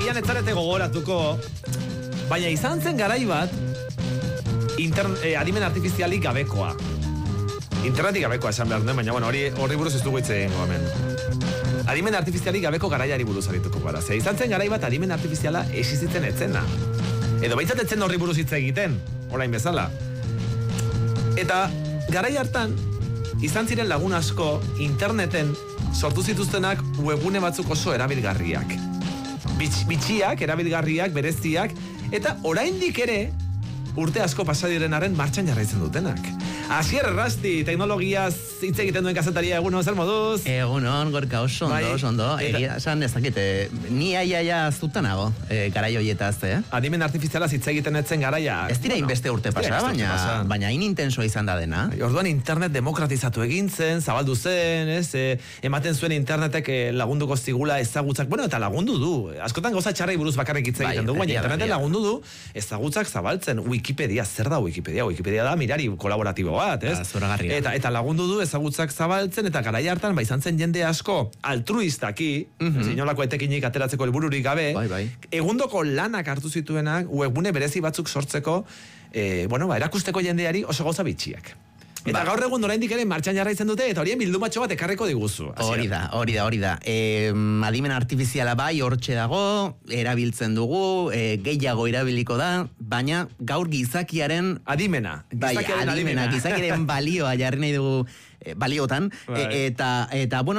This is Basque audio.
agian ez zarete gogoratuko, baina izan zen garai bat, adimen artifizialik gabekoa. Internetik gabekoa esan behar duen, baina bueno, horri buruz ez dugu hitz egingo hemen. Adimen artifizialik gabeko garaiari buruz arituko gara. Ze izan zen garai bat adimen artifiziala existitzen etzena. Edo behintzat etzen horri buruz hitz egiten, orain bezala. Eta garai hartan, izan ziren lagun asko interneten sortu zituztenak webgune batzuk oso erabilgarriak. Bitxiak, erabilgarriak, bereziak, eta oraindik ere urte asko pasadiren martxan jarraitzen dutenak. Asier Errasti, teknologiaz hitz egiten duen kazetaria, egunon, zer moduz? Egunon, Gorka, oso ondo. Esan ez dakit, ni aia zutanago, garai hoietaz, Adimen artifizialaz hitz egiten etzen garaia. Ez dira inbeste urte pasa, baina intensoa izan da dena. Orduan internet demokratizatu egin zen, zabaldu zen, ematen zuen internetek lagunduko zigula ezagutzak, bueno, eta lagundu du. Askotan gauza txarrei buruz bakarrik hitz egiten du, baina interneten lagundu du ezagutzak zabaltzen. Wikipedia, zer da Wikipedia? Wikipedia da mirari kolaboratibo bat, eta lagundu du ezagutzak zabaltzen, eta garai hartan izan zen jende asko altruistaki, inolako etekinik ateratzeko helbururik gabe, egundoko lanak hartu zituenak webgune berezi batzuk sortzeko, erakusteko jendeari oso gauza bitxiak. Eta gaur egun oraindik ere martxan jarraitzen dute, eta horien bildumatxo bat ekarreko diguzu. Hori da. Adimen artifiziala bai, hortxe dago, erabiltzen dugu, gehiago erabiliko da, baina gaur gizakiaren... Adimena. Gizakiaren balioa jarri nahi dugu baliotan, eta bueno,